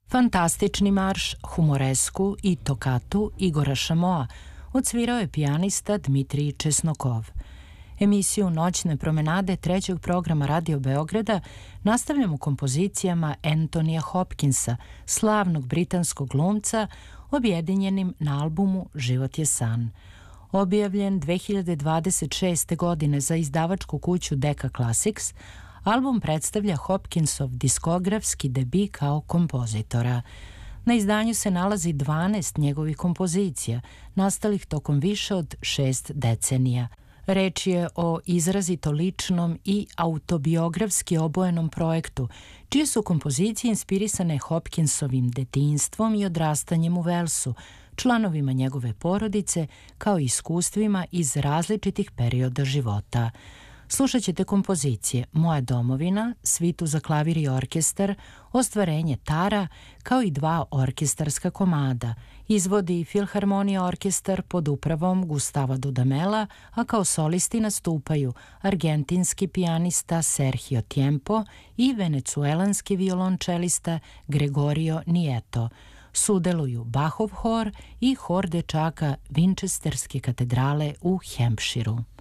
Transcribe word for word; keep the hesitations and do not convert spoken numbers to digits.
Fantastični marš, humoresku i tokatu Igora Šamoa odsvirao je pijanista Dmitrij Česnokov. Emisiju Noćne promenade trećeg programa Radio Beograda nastavljamo kompozicijama Anthonyja Hopkinsa, slavnog britanskog glumca, objedinjenim na albumu Život je san. Objavljen dve hiljade dvadeset šeste. godine za izdavačku kuću Decca Classics, album predstavlja Hopkinsov diskografski debi kao kompozitora. Na izdanju se nalazi dvanaest njegovih kompozicija, nastalih tokom više od šest decenija. Reč je o izrazito ličnom i autobiografski obojenom projektu, čije su kompozicije inspirisane Hopkinsovim detinjstvom i odrastanjem u Velsu, članovima njegove porodice, kao i iskustvima iz različitih perioda života. Slušat ćete kompozicije Moja domovina, svitu za klavir i orkestar, Ostvarenje Tara, kao i dva orkestarska komada. Izvodi Filharmonija orkestar pod upravom Gustava Dudamela, a kao solisti nastupaju argentinski pijanista Sergio Tiempo i venecuelanski violončelista Gregorio Nieto. Sudeluju Bachov hor i hor dečaka Winchesterske katedrale u Hampshireu.